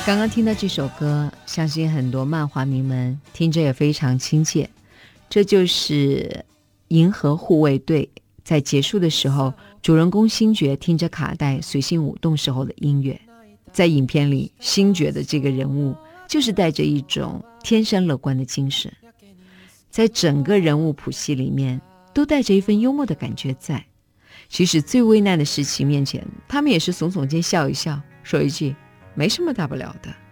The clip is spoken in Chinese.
刚刚听到这首歌，相信很多漫画迷们听着也非常亲切。这就是银河护卫队在结束的时候，主人公星爵听着卡带随性舞动时候的音乐。在影片里，星爵的这个人物就是带着一种天生乐观的精神，在整个人物谱系里面都带着一份幽默的感觉在。其实最危难的事情面前，他们也是耸耸肩笑一笑，说一句没什么大不了的。